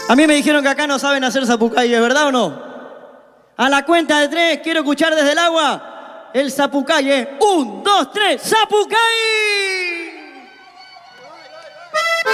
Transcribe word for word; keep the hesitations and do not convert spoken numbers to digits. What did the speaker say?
A mí me dijeron que acá no saben hacer zapucay, ¿es verdad o no? A la cuenta de tres, quiero escuchar desde el agua el zapucay, ¿eh? Un, dos, tres, ¡zapucay!